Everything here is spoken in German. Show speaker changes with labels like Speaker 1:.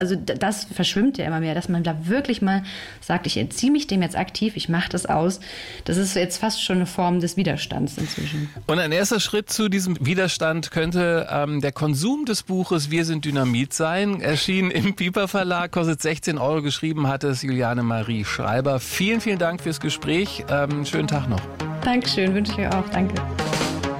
Speaker 1: Also das verschwimmt ja immer mehr, dass man da wirklich mal sagt, ich entziehe mich dem jetzt aktiv, ich mache das aus. Das ist jetzt fast schon eine Form des Widerstands inzwischen.
Speaker 2: Und ein erster Schritt zu diesem Widerstand könnte der Konsum des Buches Wir sind Dynamit sein. Erschienen im Piper Verlag, kostet 16 €, geschrieben hat es Juliane Marie Schreiber. Vielen, vielen Dank fürs Gespräch. Schönen Tag noch.
Speaker 1: Dankeschön, wünsche ich euch auch. Danke.